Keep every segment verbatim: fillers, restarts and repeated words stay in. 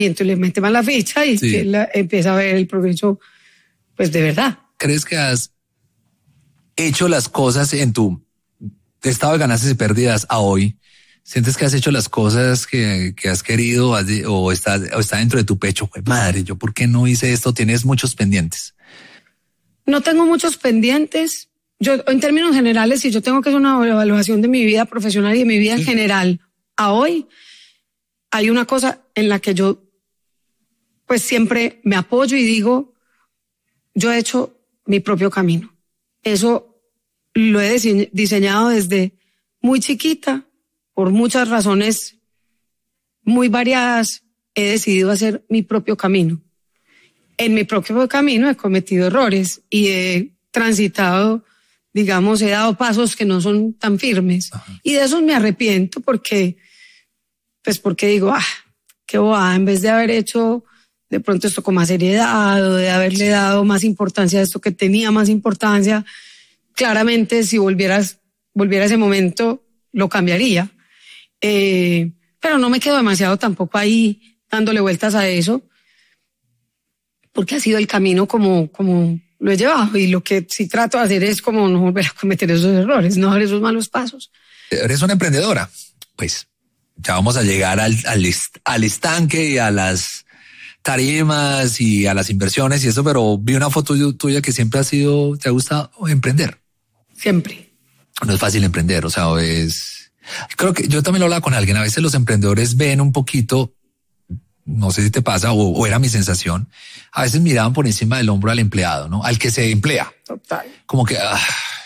y entonces le mete más la ficha y sí. él empieza a ver el progreso, pues de verdad. ¿Crees que has hecho las cosas en tu estado de ganancias y pérdidas a hoy? ¿Sientes que has hecho las cosas que, que has querido has de, o, está, o está dentro de tu pecho? Pues madre, ¿yo por qué no hice esto? ¿Tienes muchos pendientes? No tengo muchos pendientes. Yo, en términos generales, si yo tengo que hacer una evaluación de mi vida profesional y de mi vida sí. en general, a hoy hay una cosa en la que yo pues siempre me apoyo y digo, yo he hecho mi propio camino. Eso lo he diseñado desde muy chiquita, por muchas razones muy variadas, he decidido hacer mi propio camino. En mi propio camino he cometido errores y he transitado, digamos, he dado pasos que no son tan firmes. Ajá. Y de esos me arrepiento porque, pues porque digo, ah, qué bobada, en vez de haber hecho de pronto esto con más seriedad o de haberle dado más importancia a esto que tenía más importancia, claramente si volvieras, volviera a ese momento, lo cambiaría. Eh, pero no me quedo demasiado tampoco ahí dándole vueltas a eso, porque ha sido el camino como, como lo he llevado, y lo que sí trato de hacer es como no volver a cometer esos errores, no dar esos malos pasos. Eres una emprendedora, pues ya vamos a llegar al, al, al estanque y a las tarimas y a las inversiones y eso, pero vi una foto tuya que siempre ha sido, te ha gustado emprender. Siempre. No es fácil emprender, o sea, es... Creo que yo también lo hablaba con alguien, a veces los emprendedores ven un poquito, no sé si te pasa o, o era mi sensación, a veces miraban por encima del hombro al empleado, ¿no? Al que se emplea. Total. Como que ah,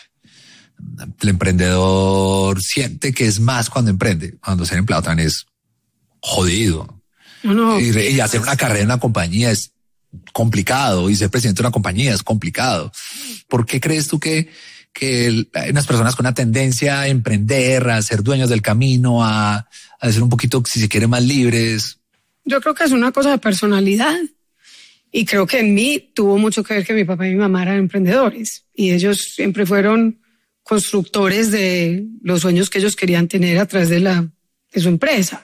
el emprendedor siente que es más cuando emprende, cuando ser empleado también es jodido. No, no. Y, y hacer una carrera en una compañía es complicado y ser presidente de una compañía es complicado. ¿Por qué crees tú que que hay unas personas con una tendencia a emprender, a ser dueños del camino, a, a ser un poquito, si se quiere, más libres? Yo creo que es una cosa de personalidad y creo que en mí tuvo mucho que ver que mi papá y mi mamá eran emprendedores y ellos siempre fueron constructores de los sueños que ellos querían tener a través de, la, de su empresa.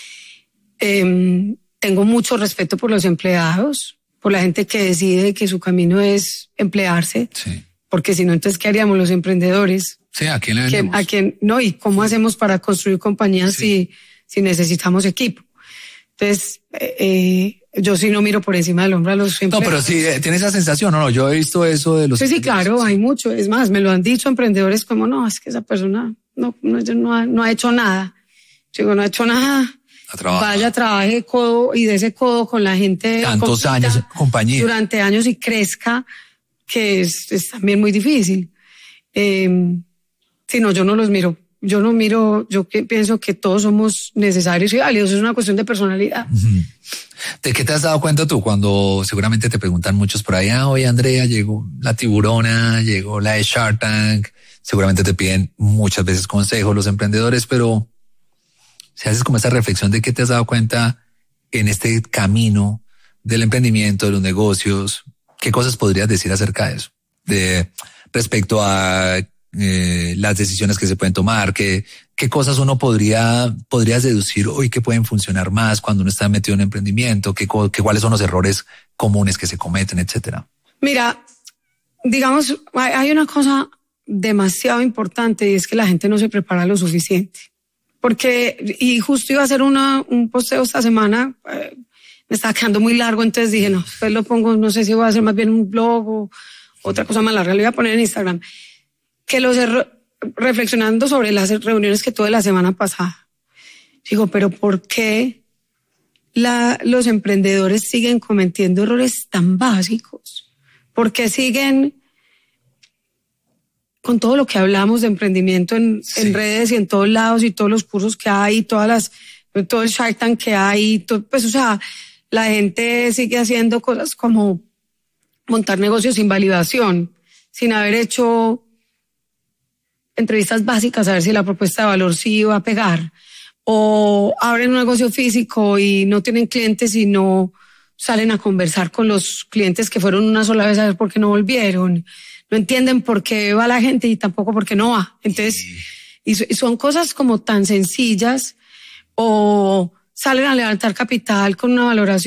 Eh, tengo mucho respeto por los empleados, por la gente que decide que su camino es emplearse. Sí. Porque si no, entonces, ¿qué haríamos los emprendedores? Sí, ¿a quién le vendemos? ¿A quién? No, ¿y cómo hacemos para construir compañías sí. si, si necesitamos equipo? Entonces, eh, yo sí no miro por encima del hombro a los empleados. No, pero sí, tiene esa sensación, ¿no? no yo he visto eso de los... Sí, sí, claro, hay mucho. Es más, me lo han dicho emprendedores como, no, es que esa persona no, no, no, ha, no ha hecho nada. Digo, no ha hecho nada. Vaya, trabaje codo y de ese codo con la gente. Tantos años en compañía. Durante años y crezca, que es, es también muy difícil. Eh, si no, yo no los miro. Yo no miro, yo que pienso que todos somos necesarios y válidos. Es una cuestión de personalidad. Uh-huh. ¿De qué te has dado cuenta tú cuando seguramente te preguntan muchos por ahí? Ah, oye, Andrea, llegó la tiburona, llegó la de Shark Tank. Seguramente te piden muchas veces consejos los emprendedores, pero si haces como esa reflexión de qué te has dado cuenta en este camino del emprendimiento, de los negocios, ¿qué cosas podrías decir acerca de eso? De respecto a eh, las decisiones que se pueden tomar, ¿qué, qué cosas uno podría, podrías deducir hoy que pueden funcionar más cuando uno está metido en emprendimiento, ¿Qué, qué, cuáles son los errores comunes que se cometen, etcétera? Mira, digamos, hay, hay una cosa demasiado importante y es que la gente no se prepara lo suficiente. Porque, y justo iba a hacer una, un posteo esta semana, eh, me estaba quedando muy largo, entonces dije, no, pues lo pongo, no sé si voy a hacer más bien un blog o otra cosa más larga, lo voy a poner en Instagram. Que los erro- reflexionando sobre las reuniones que tuve la semana pasada, digo, pero ¿por qué la, los emprendedores siguen cometiendo errores tan básicos? ¿Por qué siguen con todo lo que hablamos de emprendimiento en, sí. en redes y en todos lados y todos los cursos que hay, todas las, todo el Shark Tank que hay, todo, pues o sea, la gente sigue haciendo cosas como montar negocios sin validación, sin haber hecho entrevistas básicas a ver si la propuesta de valor sí va a pegar, o abren un negocio físico y no tienen clientes y no salen a conversar con los clientes que fueron una sola vez a ver por qué no volvieron, no entienden por qué va la gente y tampoco por qué no va. Entonces, y son cosas como tan sencillas, o salen a levantar capital con una valoración